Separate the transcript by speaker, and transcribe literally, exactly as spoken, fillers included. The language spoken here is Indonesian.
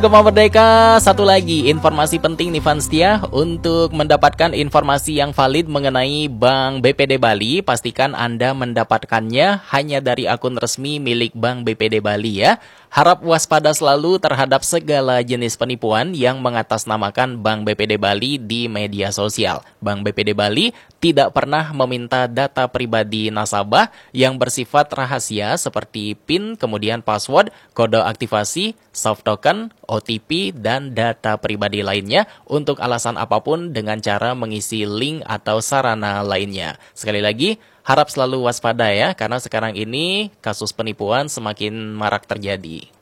Speaker 1: Gemma Merdeka, satu lagi informasi penting nih fans setia. Untuk mendapatkan informasi yang valid mengenai Bank B P D Bali, pastikan Anda mendapatkannya hanya dari akun resmi milik Bank B P D Bali ya. Harap waspada selalu terhadap segala jenis penipuan yang mengatasnamakan Bank B P D Bali di media sosial. Bank B P D Bali tidak pernah meminta data pribadi nasabah yang bersifat rahasia seperti PIN, kemudian password, kode aktivasi, soft token, O T P, dan data pribadi lainnya untuk alasan apapun dengan cara mengisi link atau sarana lainnya. Sekali lagi, harap selalu waspada ya, karena sekarang ini kasus penipuan semakin marak terjadi.